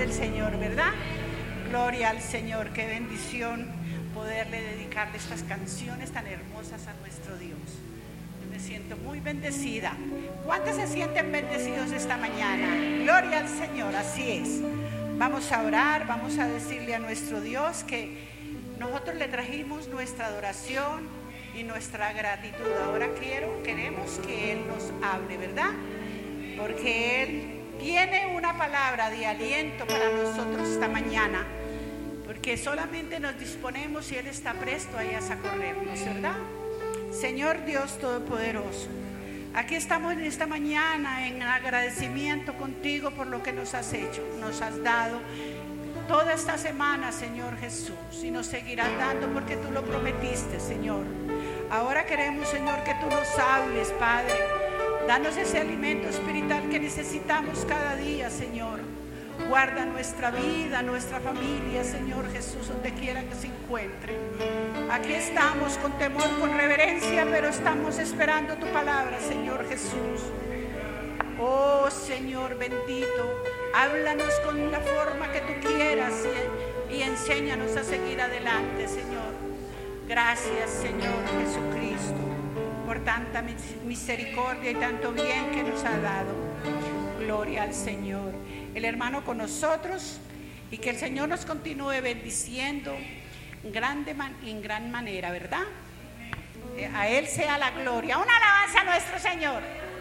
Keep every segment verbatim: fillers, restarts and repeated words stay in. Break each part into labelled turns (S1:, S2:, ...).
S1: del Señor, ¿verdad? Gloria al Señor, qué bendición poderle dedicarle estas canciones tan hermosas a nuestro Dios. Me siento muy bendecida. ¿Cuántos se sienten bendecidos esta mañana? Gloria al Señor, así es. Vamos a orar, vamos a decirle a nuestro Dios que nosotros le trajimos nuestra adoración y nuestra gratitud. Ahora quiero, queremos que Él nos hable, ¿verdad? Porque Él tiene una palabra de aliento para nosotros esta mañana, porque solamente nos disponemos y Él está presto ahí a socorrernos, ¿verdad? Señor Dios Todopoderoso, aquí estamos en esta mañana en agradecimiento contigo por lo que nos has hecho, nos has dado toda esta semana, Señor Jesús, y nos seguirás dando porque tú lo prometiste, Señor. Ahora queremos, Señor, que tú nos hables, Padre. Danos ese alimento espiritual que necesitamos cada día, Señor. Guarda nuestra vida, nuestra familia, Señor Jesús, donde quiera que se encuentre. Aquí estamos con temor, con reverencia, pero estamos esperando tu palabra, Señor Jesús. Oh, Señor bendito, háblanos con la forma que tú quieras y, y enséñanos a seguir adelante, Señor. Gracias, Señor Jesucristo, por tanta misericordia y tanto bien que nos ha dado. Gloria al Señor. El hermano con nosotros, y que el Señor nos continúe bendiciendo en, grande man, en gran manera, ¿verdad? Eh, a Él sea la gloria. Una alabanza a nuestro Señor.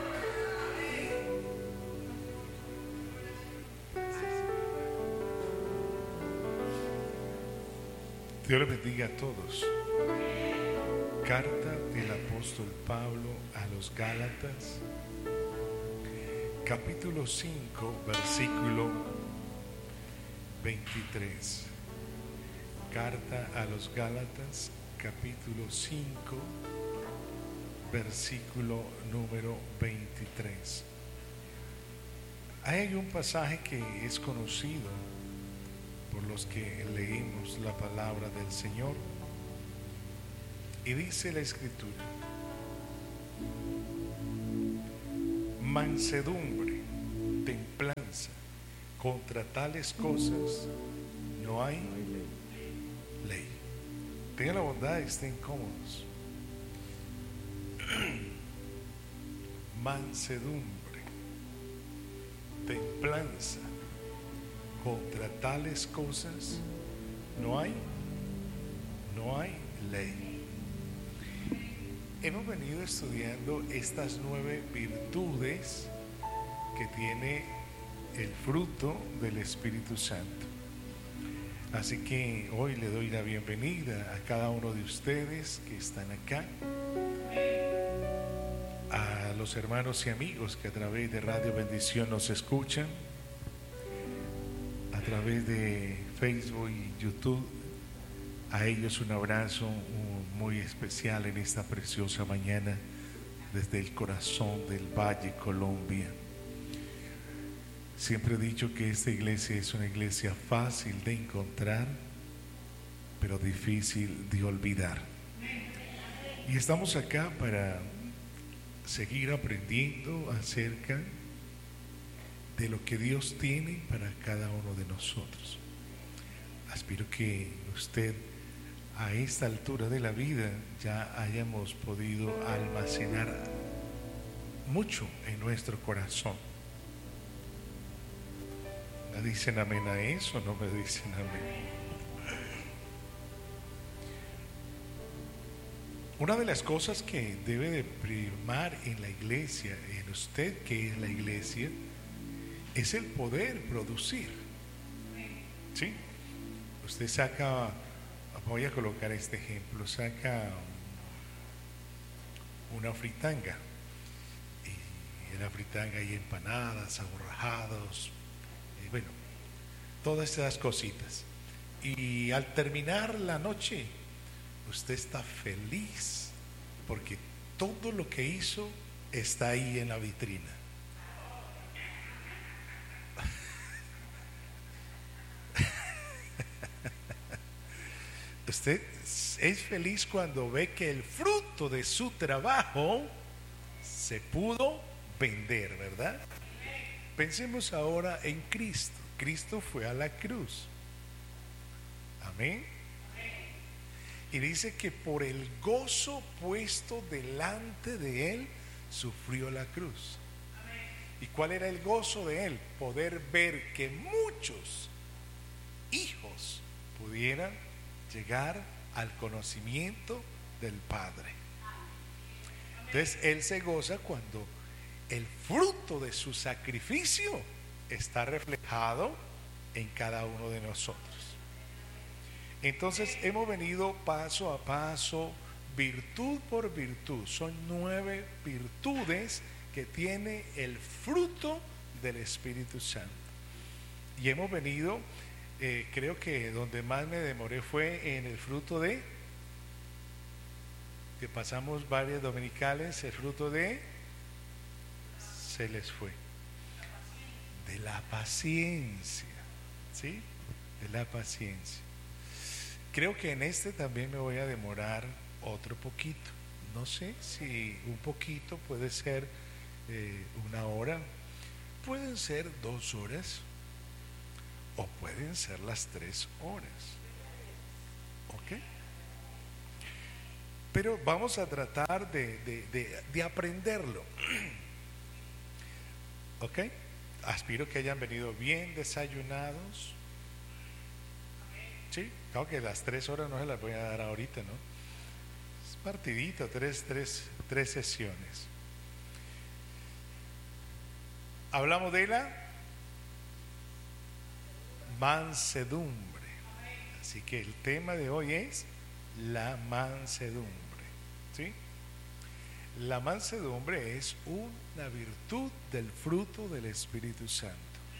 S2: Dios les bendiga a todos. Carta del apóstol Pablo a los Gálatas, capítulo cinco, versículo veintitrés. Carta a los Gálatas, capítulo cinco, versículo número veintitrés. Hay un pasaje que es conocido por los que leímos la palabra del Señor, y dice la Escritura: mansedumbre, templanza, contra tales cosas no hay ley. Tengan la bondad y estén cómodos. Mansedumbre, templanza, contra tales cosas no hay, no hay ley. Hemos venido estudiando estas nueve virtudes que tiene el fruto del Espíritu Santo. Así que hoy le doy la bienvenida a cada uno de ustedes que están acá, a los hermanos y amigos que a través de Radio Bendición nos escuchan, a través de Facebook y YouTube. A ellos un abrazo muy especial en esta preciosa mañana desde el corazón del Valle, Colombia. Siempre he dicho que esta iglesia es una iglesia fácil de encontrar, pero difícil de olvidar. Y estamos acá para seguir aprendiendo acerca de lo que Dios tiene para cada uno de nosotros. Aspiro que usted, a esta altura de la vida, ya hayamos podido almacenar mucho en nuestro corazón. ¿Me dicen amén a eso o no me dicen amén? Una de las cosas que debe de primar en la iglesia, en usted que es la iglesia, es el poder producir. ¿Sí? Usted saca, voy a colocar este ejemplo, saca una fritanga, y en la fritanga hay empanadas, aborrajados, y bueno, todas esas cositas. Y al terminar la noche, usted está feliz porque todo lo que hizo está ahí en la vitrina. Usted es feliz cuando ve que el fruto de su trabajo se pudo vender, ¿verdad? Pensemos ahora en Cristo, Cristo fue a la cruz. Amén. Y dice que por el gozo puesto delante de él, sufrió la cruz. ¿Y cuál era el gozo de él? Poder ver que muchos hijos pudieran llegar al conocimiento del Padre. Entonces él se goza cuando el fruto de su sacrificio está reflejado en cada uno de nosotros. Entonces hemos venido paso a paso, virtud por virtud. Son nueve virtudes que tiene el fruto del Espíritu Santo. Y hemos venido, eh, creo que donde más me demoré fue en el fruto de, que pasamos varias dominicales, el fruto de, se les fue, de la paciencia, ¿sí? De la paciencia. Creo que en este también me voy a demorar otro poquito. No sé si un poquito puede ser eh, una hora, pueden ser dos horas o pueden ser las tres horas. ¿Ok? Pero vamos a tratar de, de, de, de aprenderlo. ¿Ok? Aspiro que hayan venido bien desayunados. Sí, claro que las tres horas no se las voy a dar ahorita, ¿no? Es partidito, tres, tres, tres sesiones. Hablamos de la mansedumbre. Así que el tema de hoy es la mansedumbre, ¿sí? La mansedumbre es una virtud del fruto del Espíritu Santo.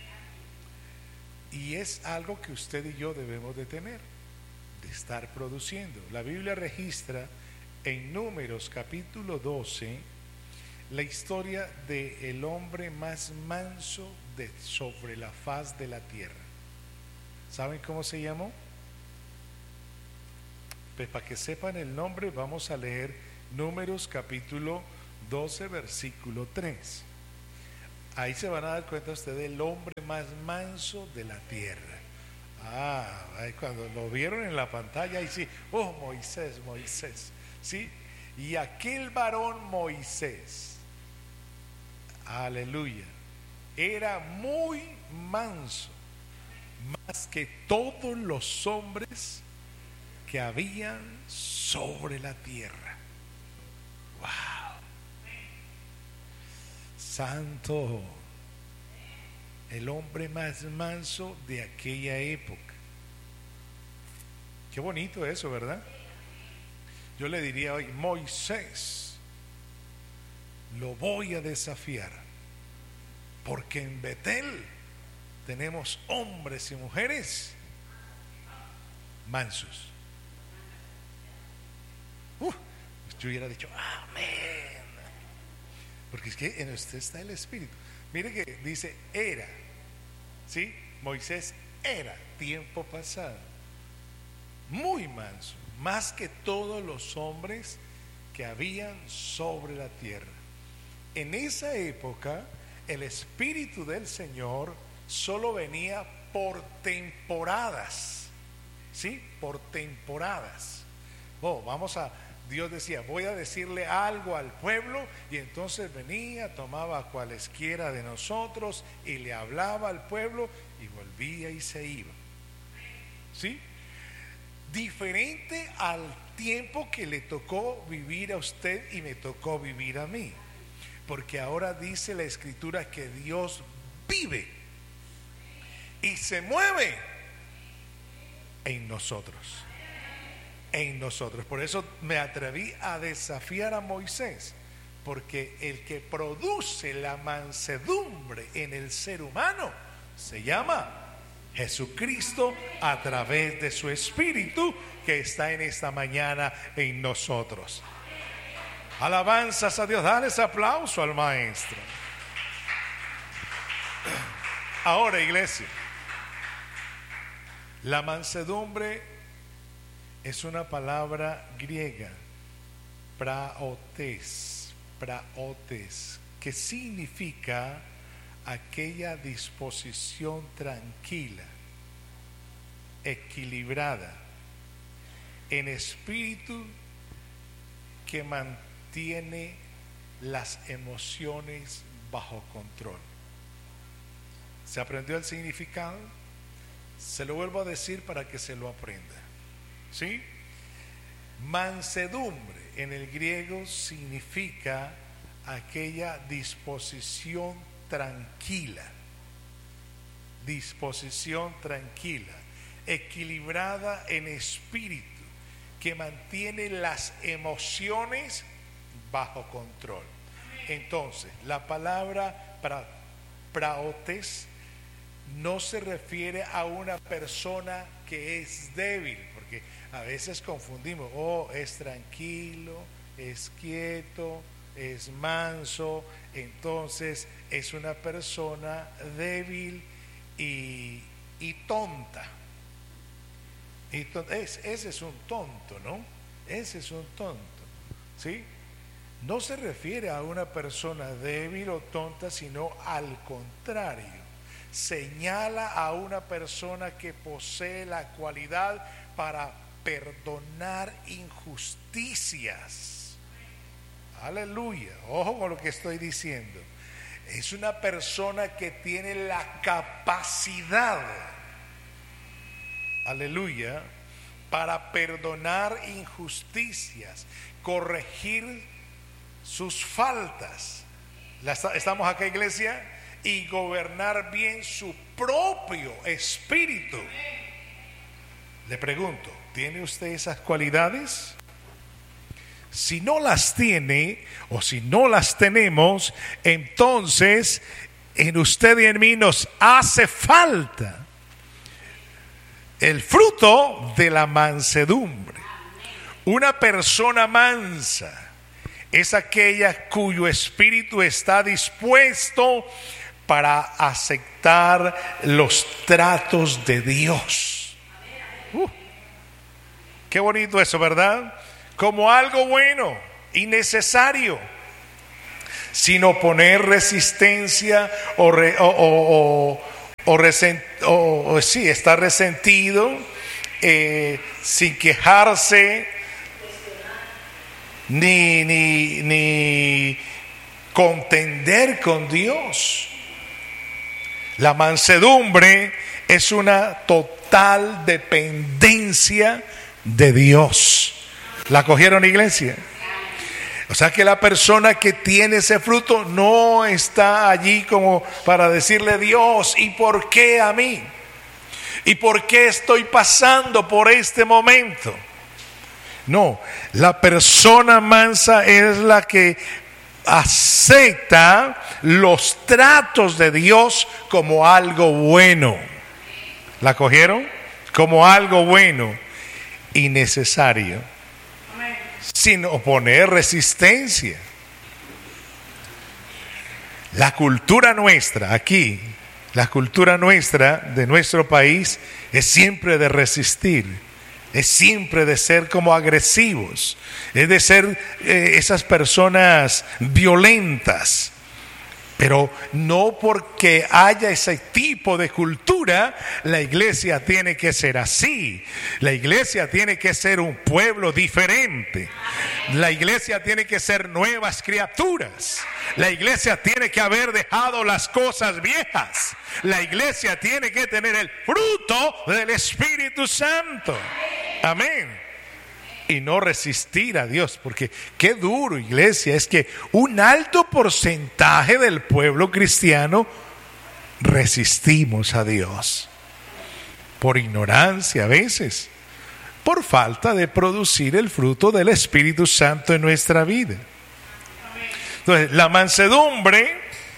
S2: Y es algo que usted y yo debemos de tener, de estar produciendo. La Biblia registra en Números capítulo doce la historia del hombre más manso de sobre la faz de la tierra. ¿Saben cómo se llamó? Pues para que sepan el nombre, vamos a leer Números capítulo doce versículo tres. Ahí se van a dar cuenta ustedes del hombre más manso de la tierra. Ah, ahí cuando lo vieron en la pantalla, ahí sí, oh Moisés, Moisés, ¿sí? Y aquel varón Moisés, aleluya, era muy manso, más que todos los hombres que habían sobre la tierra. Wow. Santo, el hombre más manso de aquella época. Qué bonito eso, ¿verdad? Yo le diría hoy, Moisés, lo voy a desafiar, porque en Betel tenemos hombres y mujeres mansos. Uh, yo hubiera dicho, amén. Porque es que en usted está el Espíritu. Mire que dice era, ¿sí? Moisés era, tiempo pasado, muy manso, más que todos los hombres que habían sobre la tierra. En esa época, el Espíritu del Señor solo venía por temporadas, ¿sí? Por temporadas. Oh, vamos a... Dios decía, voy a decirle algo al pueblo, y entonces venía, tomaba a cualesquiera de nosotros y le hablaba al pueblo y volvía y se iba. ¿Sí? Diferente al tiempo que le tocó vivir a usted y me tocó vivir a mí. Porque ahora dice la Escritura que Dios vive y se mueve en nosotros. En nosotros. Por eso me atreví a desafiar a Moisés, porque el que produce la mansedumbre en el ser humano se llama Jesucristo a través de su Espíritu que está en esta mañana en nosotros. Alabanzas a Dios, dale ese aplauso al maestro. Ahora, iglesia, la mansedumbre es una palabra griega, praotes, praotes, que significa aquella disposición tranquila, equilibrada, en espíritu, que mantiene las emociones bajo control. ¿Se aprendió el significado? Se lo vuelvo a decir para que se lo aprenda. ¿Sí? Mansedumbre en el griego significa aquella disposición tranquila, disposición tranquila, equilibrada en espíritu, que mantiene las emociones bajo control. Entonces, la palabra pra, praotes no se refiere a una persona que es débil, porque a veces confundimos, oh, es tranquilo, es quieto, es manso, entonces es una persona débil y, y tonta. Y to, es, ese es un tonto, ¿no? Ese es un tonto, ¿sí? No se refiere a una persona débil o tonta, sino al contrario. Señala a una persona que posee la cualidad para perdonar injusticias. Aleluya, ojo con lo que estoy diciendo. Es una persona que tiene la capacidad, aleluya, para perdonar injusticias, corregir sus faltas. ¿Estamos acá, iglesia? Y gobernar bien su propio espíritu. Le pregunto, ¿tiene usted esas cualidades? Si no las tiene, o si no las tenemos, entonces en usted y en mí nos hace falta el fruto de la mansedumbre. Una persona mansa es aquella cuyo espíritu está dispuesto para aceptar los tratos de Dios. Uh, qué bonito eso, ¿verdad? Como algo bueno y necesario, sin oponer resistencia o, re, o, o, o, o, resent, o, o sí, estar resentido, eh, sin quejarse, ni, ni, ni contender con Dios. La mansedumbre es una total dependencia de Dios. ¿La cogieron, iglesia? O sea que la persona que tiene ese fruto no está allí como para decirle: Dios, ¿y por qué a mí? ¿Y por qué estoy pasando por este momento? No, la persona mansa es la que acepta los tratos de Dios como algo bueno. ¿La cogieron? Como algo bueno y necesario, sin oponer resistencia. La cultura nuestra aquí, la cultura nuestra de nuestro país es siempre de resistir, es siempre de ser como agresivos, es de ser eh, esas personas violentas. Pero no porque haya ese tipo de cultura, la iglesia tiene que ser así. La iglesia tiene que ser un pueblo diferente. La iglesia tiene que ser nuevas criaturas. La iglesia tiene que haber dejado las cosas viejas. La iglesia tiene que tener el fruto del Espíritu Santo. Amén. Y no resistir a Dios, porque qué duro, iglesia, es que un alto porcentaje del pueblo cristiano resistimos a Dios por ignorancia a veces, por falta de producir el fruto del Espíritu Santo en nuestra vida. Entonces, la mansedumbre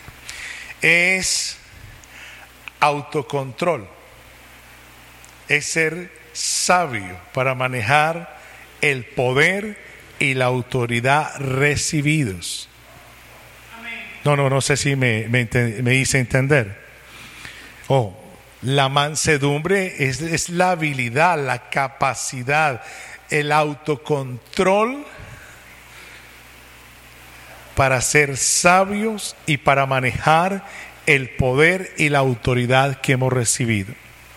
S2: es autocontrol, es ser sabio para manejar el poder y la autoridad recibidos. No, no, no sé si me, me, me hice entender. Oh, la mansedumbre es, es la habilidad, la capacidad, el autocontrol para ser sabios y para manejar el poder y la autoridad que hemos recibido.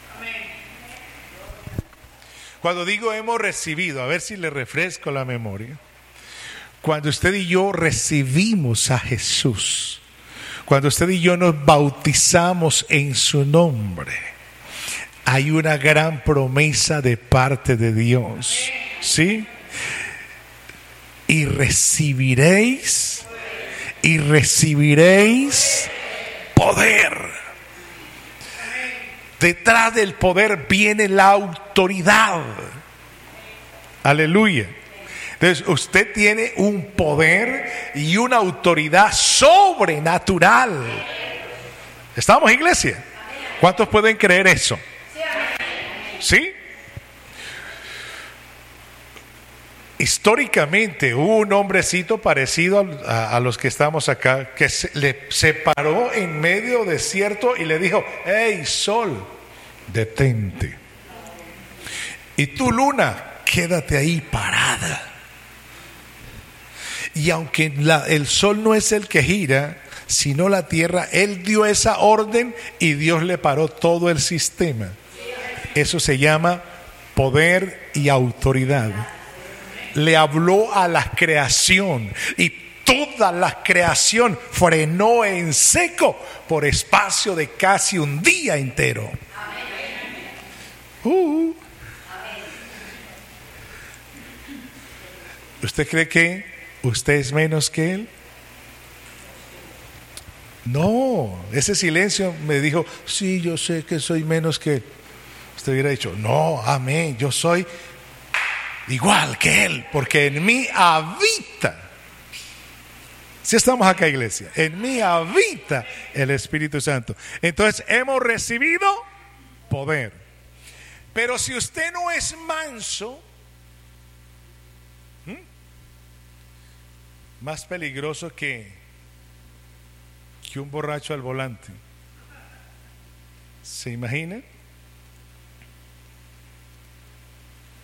S2: Cuando digo hemos recibido, a ver si le refresco la memoria. Cuando usted y yo recibimos a Jesús, cuando usted y yo nos bautizamos en su nombre, hay una gran promesa de parte de Dios, ¿sí? Y recibiréis, y recibiréis poder. Detrás del poder viene la autoridad. Aleluya. Entonces usted tiene un poder y una autoridad sobrenatural. ¿Estamos, iglesia? ¿Cuántos pueden creer eso? ¿Sí? Históricamente hubo un hombrecito parecido a, a, a los que estamos acá, que se, le, se paró en medio desierto y le dijo: hey, sol, detente. Y tú, luna, quédate ahí parada. Y aunque la, el sol no es el que gira, sino la tierra, él dio esa orden y Dios le paró todo el sistema. Eso se llama poder y autoridad. Le habló a la creación y toda la creación frenó en seco por espacio de casi un día entero. Uh. ¿Usted cree que usted es menos que él? No, ese silencio me dijo: sí, yo sé que soy menos que él. Usted hubiera dicho: no, amén, yo soy igual que él, porque en mí habita. Si estamos acá, iglesia, en mí habita el Espíritu Santo. Entonces hemos recibido poder. Pero si usted no es manso, ¿hmm? más peligroso que, que un borracho al volante. ¿Se imagina?